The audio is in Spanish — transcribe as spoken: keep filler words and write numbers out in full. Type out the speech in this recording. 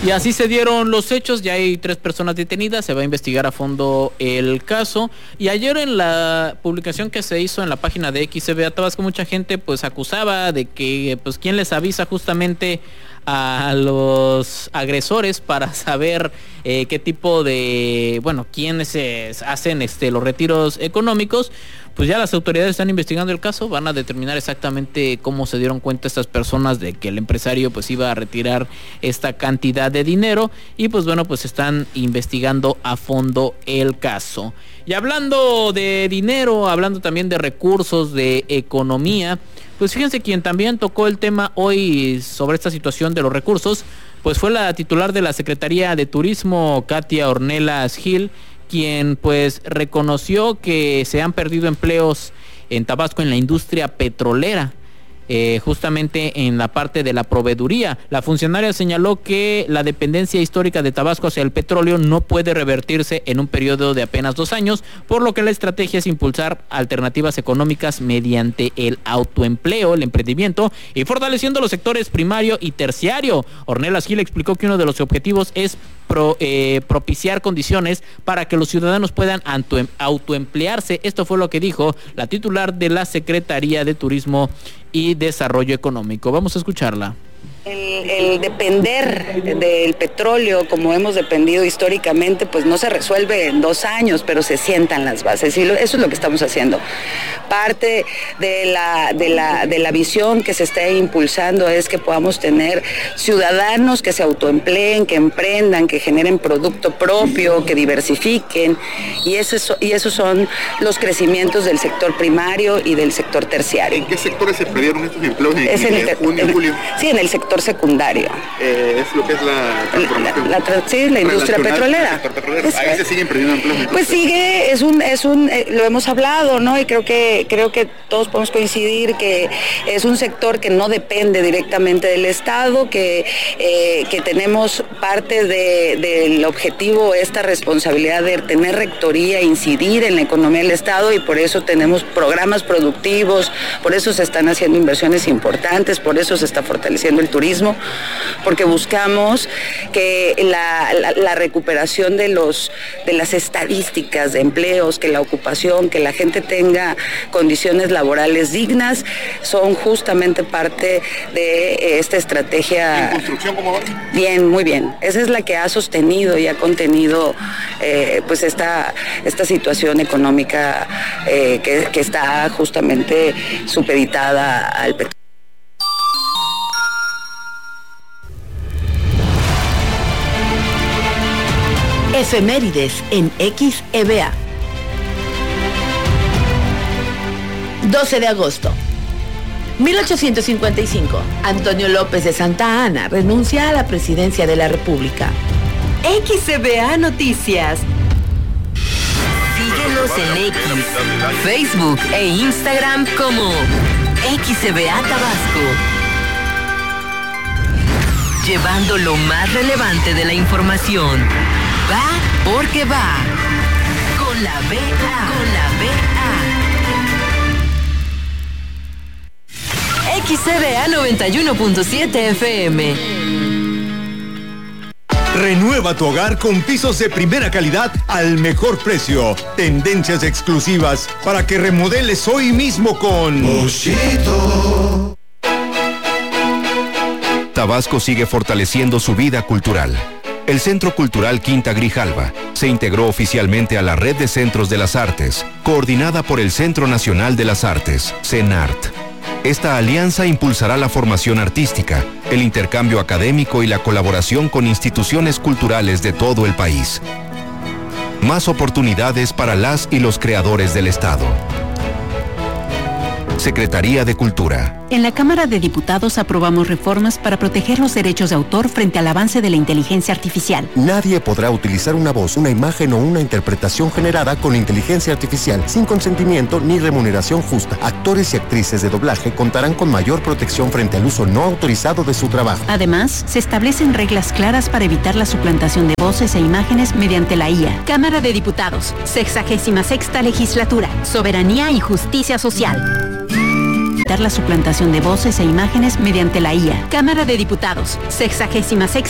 Y así se dieron los hechos, ya hay tres personas detenidas, se va a investigar a fondo el caso. Y ayer en la publicación que se hizo en la página de X C B A Tabasco, mucha gente pues acusaba de que pues quién les avisa justamente a los agresores para saber eh, qué tipo de, bueno, quiénes eh, hacen este los retiros económicos. Pues ya las autoridades están investigando el caso, van a determinar exactamente cómo se dieron cuenta estas personas de que el empresario pues iba a retirar esta cantidad de dinero y pues bueno, pues están investigando a fondo el caso. Y hablando de dinero, hablando también de recursos, de economía, pues fíjense quien también tocó el tema hoy sobre esta situación de los recursos, pues fue la titular de la Secretaría de Turismo, Katia Ornelas Gil, quien pues reconoció que se han perdido empleos en Tabasco en la industria petrolera, eh, justamente en la parte de la proveeduría. La funcionaria señaló que la dependencia histórica de Tabasco hacia el petróleo no puede revertirse en un periodo de apenas dos años, por lo que la estrategia es impulsar alternativas económicas mediante el autoempleo, el emprendimiento y fortaleciendo los sectores primario y terciario. Ornelas Gil explicó que uno de los objetivos es Pro, eh, propiciar condiciones para que los ciudadanos puedan auto, autoemplearse. Esto fue lo que dijo la titular de la Secretaría de Turismo y Desarrollo Económico. Vamos a escucharla. El, el depender del petróleo, como hemos dependido históricamente, pues no se resuelve en dos años, pero se sientan las bases y lo, eso es lo que estamos haciendo. Parte de la, de, la, de la visión que se está impulsando es que podamos tener ciudadanos que se autoempleen, que emprendan, que generen producto propio, que diversifiquen, y, eso, y esos son los crecimientos del sector primario y del sector terciario. ¿En qué sectores se perdieron estos empleos en, es en, en, en junio y julio? Sí, en el sector secundario. Eh, es lo que es la transformación. La, la, sí, la industria petrolera. petrolera. Es, Ahí se siguen perdiendo empleos. Pues sigue, es un, es un, eh, lo hemos hablado, ¿no? Y creo que, creo que todos podemos coincidir que es un sector que no depende directamente del Estado, que, eh, que tenemos parte de, del objetivo, esta responsabilidad de tener rectoría, incidir en la economía del Estado, y por eso tenemos programas productivos, por eso se están haciendo inversiones importantes, por eso se está fortaleciendo el turismo, porque buscamos que la, la, la recuperación de los de las estadísticas de empleos, que la ocupación, que la gente tenga condiciones laborales dignas, son justamente parte de esta estrategia. ¿En construcción cómo va? Bien, muy bien. Esa es la que ha sostenido y ha contenido eh, pues esta, esta situación económica eh, que, que está justamente supeditada al petróleo. Efemérides en X E B A. doce de agosto. mil ochocientos cincuenta y cinco. Antonio López de Santa Anna renuncia a la presidencia de la República. X E B A Noticias. Síguenos en X, Facebook e Instagram como X E B A Tabasco. Llevando lo más relevante de la información. Va porque va. Con la B A. Con la B A. X E B A noventa y uno punto siete F M. Renueva tu hogar con pisos de primera calidad al mejor precio. Tendencias exclusivas para que remodeles hoy mismo con Moschito. Tabasco sigue fortaleciendo su vida cultural. El Centro Cultural Quinta Grijalva se integró oficialmente a la Red de Centros de las Artes, coordinada por el Centro Nacional de las Artes, CENART. Esta alianza impulsará la formación artística, el intercambio académico y la colaboración con instituciones culturales de todo el país. Más oportunidades para las y los creadores del Estado. Secretaría de Cultura. En la Cámara de Diputados aprobamos reformas para proteger los derechos de autor frente al avance de la inteligencia artificial. Nadie podrá utilizar una voz, una imagen o una interpretación generada con inteligencia artificial sin consentimiento ni remuneración justa. Actores y actrices de doblaje contarán con mayor protección frente al uso no autorizado de su trabajo. Además, se establecen reglas claras para evitar la suplantación de voces e imágenes mediante la I A. Cámara de Diputados, sexagésima sexta legislatura, soberanía y justicia social. La suplantación de voces e imágenes mediante la I A. Cámara de Diputados, sexagésima sexta